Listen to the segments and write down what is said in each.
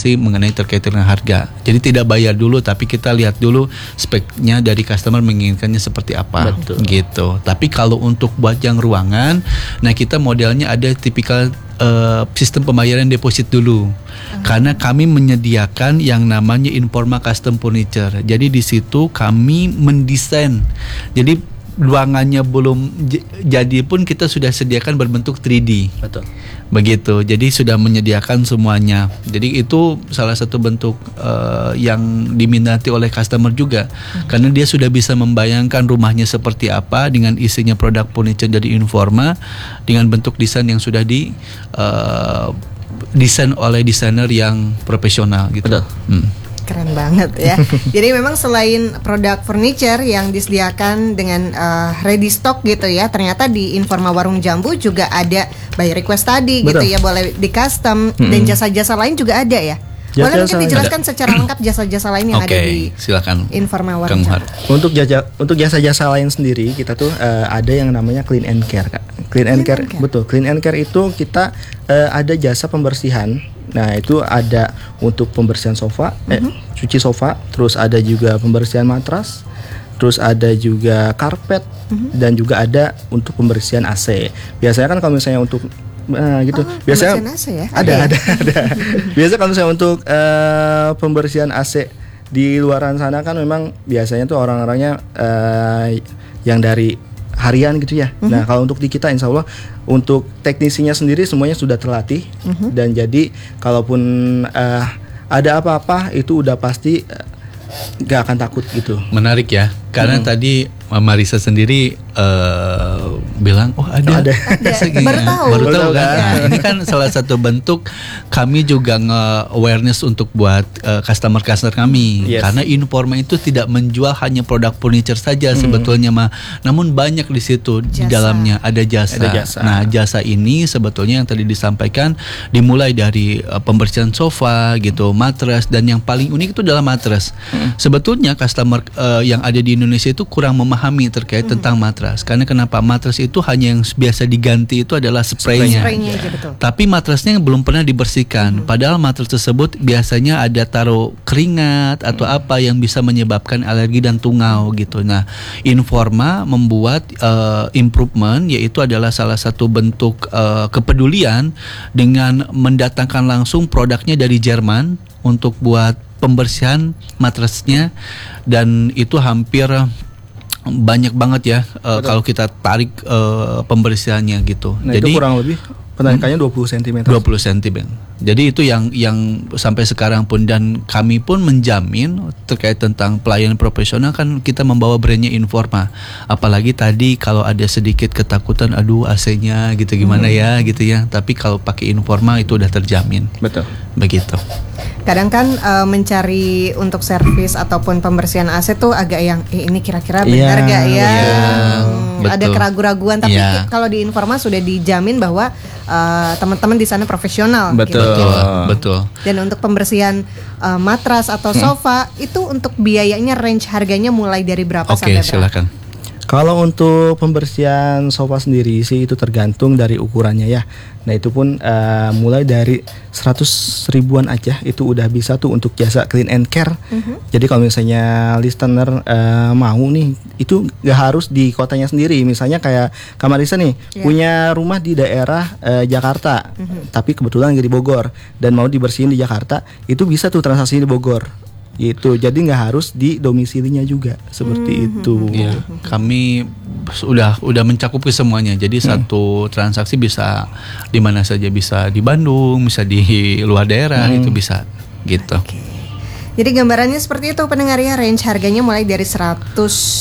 informasi mengenai terkait dengan harga. Jadi tidak bayar dulu, tapi kita lihat dulu speknya dari customer menginginkannya seperti apa. Betul. Gitu. Tapi kalau untuk buat yang ruangan, nah kita modelnya ada tipikal sistem pembayaran deposit dulu. Karena kami menyediakan yang namanya Informa Custom Furniture. Jadi di situ kami mendesain. Jadi ruangannya belum jadi pun kita sudah sediakan berbentuk 3D. Betul. Begitu. Jadi sudah menyediakan semuanya. Jadi itu salah satu bentuk yang diminati oleh customer juga. Karena dia sudah bisa membayangkan rumahnya seperti apa dengan isinya produk furniture dari Informa dengan bentuk desain yang sudah desain oleh desainer yang profesional gitu. Betul. Keren banget ya. Jadi memang selain produk furniture yang disediakan dengan ready stock gitu ya, ternyata di Informa Warung Jambu juga ada by request tadi. Betul. Gitu ya, boleh di custom dan jasa-jasa lain juga ada ya. Boleh mungkin dijelaskan secara lengkap jasa-jasa lain yang ada di silakan. Informa Warung Jambu. Untuk jasa-jasa lain sendiri kita tuh ada yang namanya Clean and Care, Kak. Clean and Care, betul. Clean and Care itu kita ada jasa pembersihan. Nah, itu ada untuk pembersihan sofa, cuci sofa, terus ada juga pembersihan matras, terus ada juga karpet, dan juga ada untuk pembersihan AC. Biasanya kan kalau misalnya untuk gitu, biasanya AC ya? ada. Biasa kalau misalnya untuk pembersihan AC di luaran sana kan memang biasanya tuh orang-orangnya yang dari harian gitu ya. Nah, kalau untuk di kita insya Allah untuk teknisinya sendiri semuanya sudah terlatih dan jadi kalaupun ada apa-apa itu udah pasti gak akan takut gitu. Menarik ya, karena tadi Marisa sendiri bilang, oh ada. Baru tahu kan. Nah, ini kan salah satu bentuk kami juga nge-awareness untuk buat customer kami. Yes. Karena Informa itu tidak menjual hanya produk furniture saja sebetulnya namun banyak di situ di dalamnya ada jasa. Nah, jasa ini sebetulnya yang tadi disampaikan dimulai dari pembersihan sofa gitu, matras, dan yang paling unik itu adalah matras. Sebetulnya customer yang ada di Indonesia itu kurang memahami terkait tentang matras. Karena kenapa? Matras itu hanya yang biasa diganti itu adalah spraynya. Aja, betul. Tapi matrasnya belum pernah dibersihkan. Padahal matras tersebut biasanya ada taruh keringat atau apa yang bisa menyebabkan alergi dan tungau gitu. Nah, Informa membuat improvement, yaitu adalah salah satu bentuk kepedulian dengan mendatangkan langsung produknya dari Jerman untuk buat pembersihan matrasnya, dan itu hampir banyak banget ya kalau kita tarik pembersihannya gitu. Nah, jadi itu kurang lebih penarikannya 20 cm. 20 cm. Jadi itu yang sampai sekarang pun, dan kami pun menjamin terkait tentang pelayanan profesional kan kita membawa brandnya Informa. Apalagi tadi kalau ada sedikit ketakutan, aduh AC-nya gitu gimana ya gitu ya. Tapi kalau pakai Informa itu udah terjamin. Betul. Begitu. Kadang kan mencari untuk servis ataupun pembersihan AC tuh agak yang ini kira-kira benar gak ya? Ada keraguan-raguan, tapi kalau di Informa sudah dijamin bahwa teman-teman di sana profesional. Betul. Gitu. Betul. Dan untuk pembersihan matras atau sofa itu untuk biayanya range harganya mulai dari berapa sampai berapa? Oke, silakan. Kalau untuk pembersihan sofa sendiri sih itu tergantung dari ukurannya ya. Nah, itu pun mulai dari 100 ribuan aja itu udah bisa tuh untuk jasa Clean and Care. Jadi kalau misalnya listener mau nih, itu gak harus di kotanya sendiri. Misalnya kayak Kamarisa nih punya rumah di daerah Jakarta, tapi kebetulan gak di Bogor dan mau dibersihin di Jakarta, itu bisa tuh transaksi di Bogor. Gitu. Jadi nggak harus di domisilinya juga seperti itu. Ya, kami udah mencakup semuanya. Jadi satu transaksi bisa di mana saja, bisa di Bandung, bisa di luar daerah, itu bisa gitu. Jadi gambarannya seperti itu pendengar ya, range harganya mulai dari 100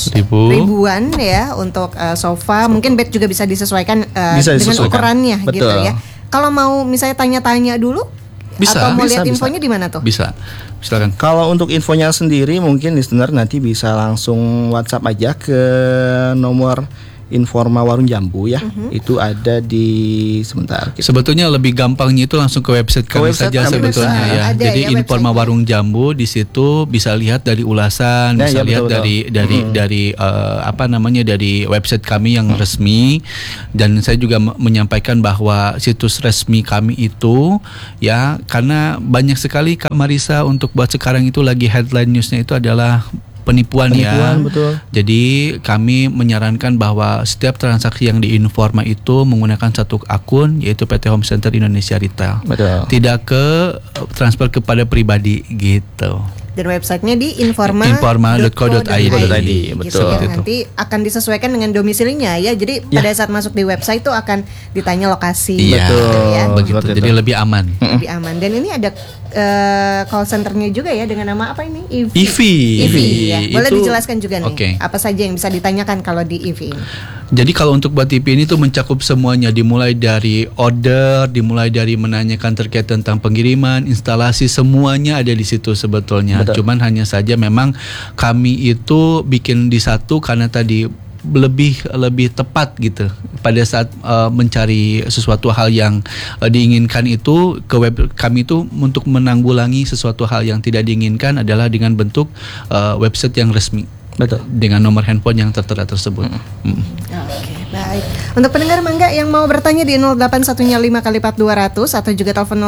ribuan ya untuk sofa, mungkin bed juga bisa disesuaikan dengan ukurannya. Betul. Gitu ya. Kalau mau misalnya tanya-tanya dulu atau mau lihat infonya di mana tuh? Bisa. Silakan. Kalau untuk infonya sendiri mungkin listener nanti bisa langsung WhatsApp aja ke nomor Informa Warung Jambu ya. Itu ada di sebentar. Sebetulnya lebih gampangnya itu langsung ke website kami saja sebetulnya ya. Jadi Informa Warung Jambu di situ bisa lihat dari ulasan, bisa lihat dari dari website kami yang resmi. Dan saya juga menyampaikan bahwa situs resmi kami itu ya, karena banyak sekali Kak Marisa untuk buat sekarang itu lagi headline newsnya itu adalah penipuan ya. Betul. Jadi kami menyarankan bahwa setiap transaksi yang di Informa itu menggunakan satu akun, yaitu PT Home Center Indonesia Retail. Betul. Tidak ke transfer kepada pribadi gitu. Dan websitenya di informa.co.id. Betul. Ya, nanti akan disesuaikan dengan domisilinya ya. Jadi pada saat masuk di website itu akan ditanya lokasi. Betul. Ya. Begitu. Jadi lebih aman. Lebih aman. Dan ini ada call centernya juga ya, dengan nama apa ini? EV. Ya. Boleh dijelaskan juga nih. Apa saja yang bisa ditanyakan kalau di EV ini? Jadi kalau untuk buat TV ini tuh mencakup semuanya, dimulai dari order, dimulai dari menanyakan terkait tentang pengiriman, instalasi, semuanya ada di situ sebetulnya. Cuman hanya saja memang kami itu bikin di satu karena tadi lebih tepat gitu pada saat mencari sesuatu hal yang diinginkan itu ke web kami itu untuk menanggulangi sesuatu hal yang tidak diinginkan adalah dengan bentuk website yang resmi. Betul. Dengan nomor handphone yang tertera tersebut. Oke, baik. Untuk pendengar Mangga yang mau bertanya di 0815 atau juga telepon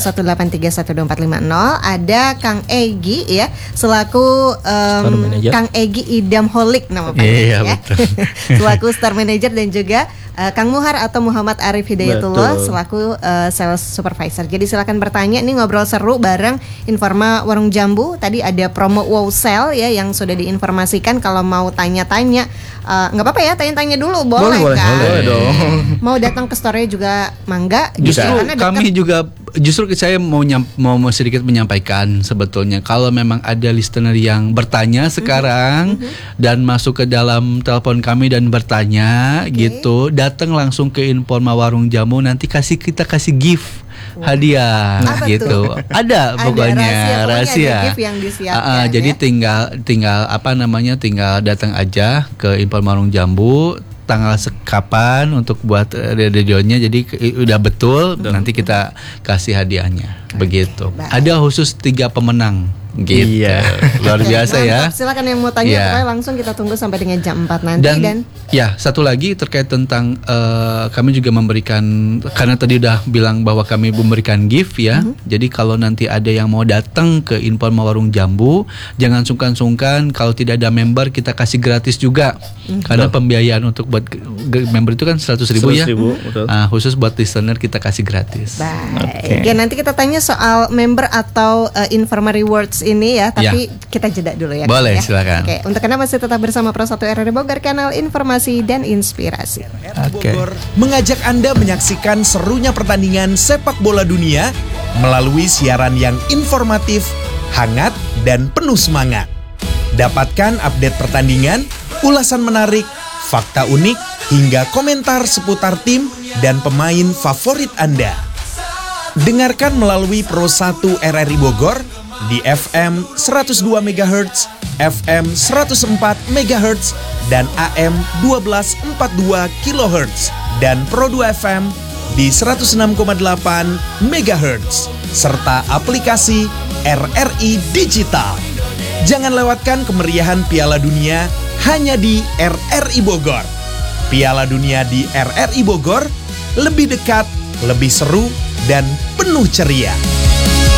0251831450, ada Kang Egi ya, selaku Kang Egi Idam Holik nama panjangnya ya. Selaku Store Manager, dan juga Kang Muhar atau Muhammad Arif Hidayatullah selaku Sales Supervisor. Jadi silakan bertanya, ini ngobrol seru bareng Informa Warung Jambu. Tadi ada promo wow sale ya yang sudah diinformasikan. Kalau mau tanya-tanya nggak apa-apa ya, tanya-tanya dulu boleh kan? Boleh dong. Mau datang ke store-nya juga Mangga. Justru kami juga saya mau sedikit menyampaikan sebetulnya kalau memang ada listener yang bertanya sekarang dan masuk ke dalam telepon kami dan bertanya gitu, datang langsung ke Informa Warung Jambu, nanti kita kasih gift hadiah gitu. Ada pokoknya rahasia. Ada gift yang disiapkan, jadi tinggal datang aja ke Informa Warung Jambu, tanggal kapan untuk buat radionya, jadi udah betul. Nanti kita kasih hadiahnya. Begitu. Ada khusus 3 pemenang gitu. Luar biasa ya. Silakan yang mau tanya pokoknya langsung kita tunggu sampai dengan jam 4 nanti. Dan ya, satu lagi terkait tentang kami juga memberikan, karena tadi udah bilang bahwa kami memberikan gift ya. Jadi kalau nanti ada yang mau datang ke Informa Warung Jambu, jangan sungkan-sungkan. Kalau tidak ada member, kita kasih gratis juga. Karena pembiayaan untuk buat member itu kan 100.000 ya. Khusus buat listener kita kasih gratis. Baik. Ya, nanti kita tanya soal member atau Informa Rewards ini ya, tapi kita jeda dulu ya. Boleh, ya. Silakan. Oke, untuk Anda masih tetap bersama Pro 1 RRI Bogor, kanal informasi dan inspirasi. Bogor mengajak Anda menyaksikan serunya pertandingan sepak bola dunia melalui siaran yang informatif, hangat, dan penuh semangat. Dapatkan update pertandingan, ulasan menarik, fakta unik, hingga komentar seputar tim dan pemain favorit Anda. Dengarkan melalui Pro 1 RRI Bogor di FM 102 MHz, FM 104 MHz, dan AM 1242 kHz, dan Pro 2 FM di 106,8 MHz, serta aplikasi RRI Digital. Jangan lewatkan kemeriahan Piala Dunia hanya di RRI Bogor. Piala Dunia di RRI Bogor, lebih dekat, lebih seru, dan penuh ceria.